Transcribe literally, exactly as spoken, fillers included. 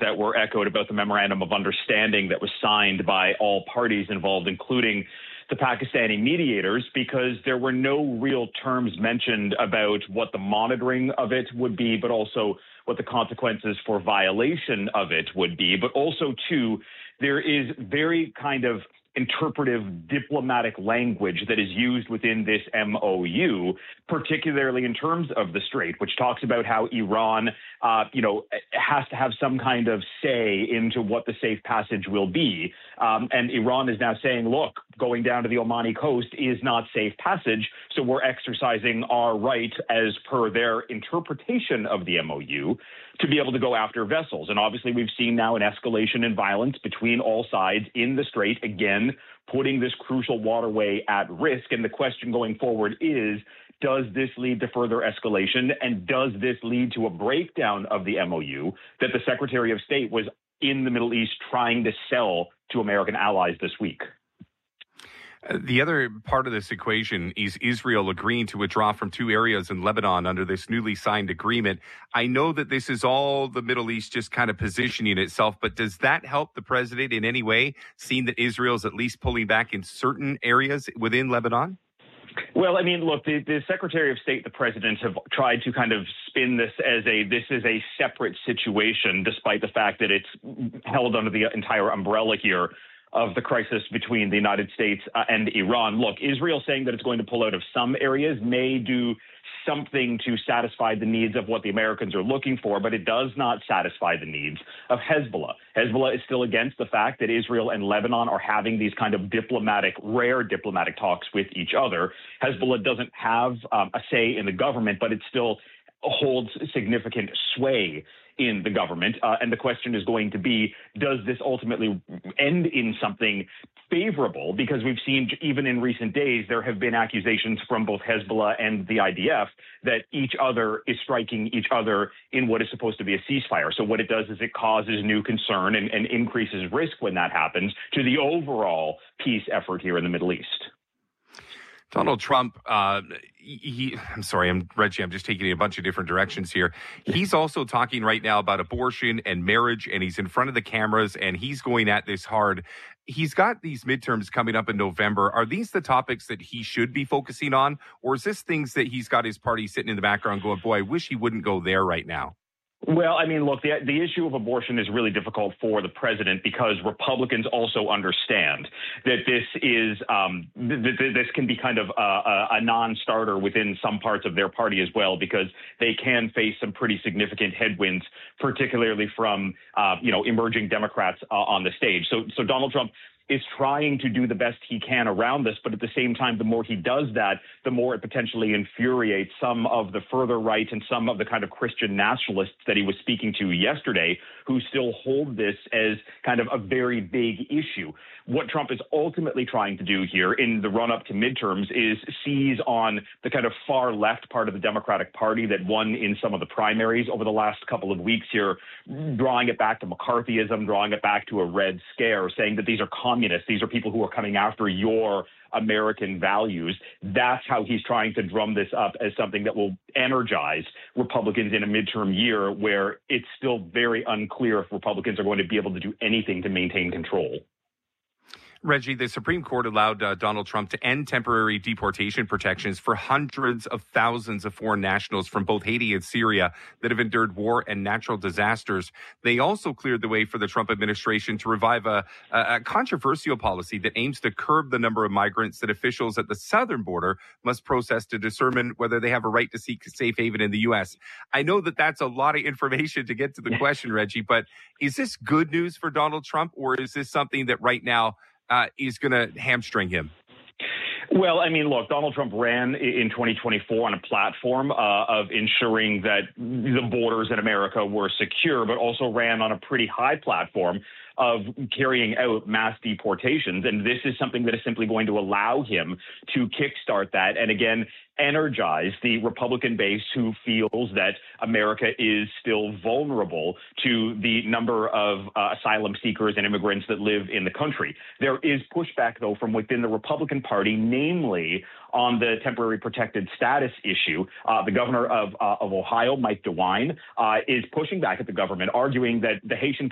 that were echoed about the memorandum of understanding that was signed by all parties involved, including the Pakistani mediators, because there were no real terms mentioned about what the monitoring of it would be, but also what the consequences for violation of it would be. But also, too, there is very kind of interpretive diplomatic language that is used within this M O U, particularly in terms of the Strait, which talks about how Iran, uh, you know, has to have some kind of say into what the safe passage will be. Um, and Iran is now saying, look, going down to the Omani coast is not safe passage, so we're exercising our right as per their interpretation of the M O U to be able to go after vessels. And obviously, we've seen now an escalation in violence between all sides in the Strait, again, putting this crucial waterway at risk. And the question going forward is, does this lead to further escalation? And does this lead to a breakdown of the M O U that the Secretary of State was in the Middle East trying to sell to American allies this week? The other part of this equation is Israel agreeing to withdraw from two areas in Lebanon under this newly signed agreement. I know that this is all the Middle East just kind of positioning itself, but does that help the president in any way, seeing that Israel is at least pulling back in certain areas within Lebanon? Well, I mean, look, the, the Secretary of State, the president, have tried to kind of spin this as a this is a separate situation, despite the fact that it's held under the entire umbrella here of the crisis between the United States uh, and Iran. Look, Israel saying that it's going to pull out of some areas may do something to satisfy the needs of what the Americans are looking for, but it does not satisfy the needs of Hezbollah. Hezbollah is still against the fact that Israel and Lebanon are having these kind of diplomatic, rare diplomatic talks with each other. Hezbollah doesn't have um, a say in the government, but it still holds significant sway in the government. Uh, and the question is going to be, does this ultimately end in something favorable? Because we've seen even in recent days, there have been accusations from both Hezbollah and the I D F that each other is striking each other in what is supposed to be a ceasefire. So what it does is it causes new concern and, and increases risk when that happens to the overall peace effort here in the Middle East. Donald Trump, uh, he, I'm sorry, I'm Reggie, I'm just taking a bunch of different directions here. He's also talking right now about abortion and marriage, and he's in front of the cameras, and he's going at this hard. He's got these midterms coming up in November. Are these the topics that he should be focusing on, or is this things that he's got his party sitting in the background going, boy, I wish he wouldn't go there right now? Well, I mean, look, the, the issue of abortion is really difficult for the president because Republicans also understand that this is um, th- th- this can be kind of a, a, a non-starter within some parts of their party as well, because they can face some pretty significant headwinds, particularly from uh, you know emerging Democrats uh, on the stage. So, so Donald Trump is trying to do the best he can around this. But at the same time, the more he does that, the more it potentially infuriates some of the further right and some of the kind of Christian nationalists that he was speaking to yesterday, who still hold this as kind of a very big issue. What Trump is ultimately trying to do here in the run-up to midterms is seize on the kind of far left part of the Democratic Party that won in some of the primaries over the last couple of weeks here, drawing it back to McCarthyism, drawing it back to a Red Scare, saying that these are communists, these are people who are coming after your American values. That's how he's trying to drum this up as something that will energize Republicans in a midterm year where it's still very unclear if Republicans are going to be able to do anything to maintain control. Reggie, the Supreme Court allowed uh, Donald Trump to end temporary deportation protections for hundreds of thousands of foreign nationals from both Haiti and Syria that have endured war and natural disasters. They also cleared the way for the Trump administration to revive a, a controversial policy that aims to curb the number of migrants that officials at the southern border must process to determine whether they have a right to seek safe haven in the U S. I know that that's a lot of information to get to the question, Reggie, but is this good news for Donald Trump, or is this something that right now Uh, is going to hamstring him? Well, I mean, look, Donald Trump ran in twenty twenty-four on a platform uh, of ensuring that the borders in America were secure, but also ran on a pretty high platform of carrying out mass deportations. And this is something that is simply going to allow him to kickstart that. And again, energize the Republican base who feels that America is still vulnerable to the number of uh, asylum seekers and immigrants that live in the country. There is pushback, though, from within the Republican Party, namely on the temporary protected status issue. Uh, the governor of, uh, of Ohio, Mike DeWine, uh, is pushing back at the government, arguing that the Haitian